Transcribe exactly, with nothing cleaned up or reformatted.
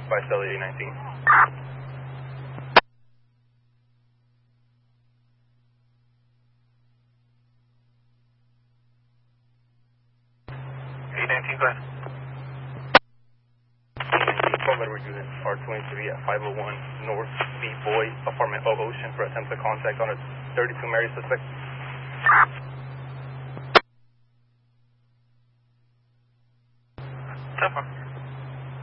by Cell eighty nineteen. eighty nineteen, go ahead. We're using R twenty-three at five oh one North B. Boyd, apartment O Ocean for attempt to contact on a thirty-two married suspect. So far.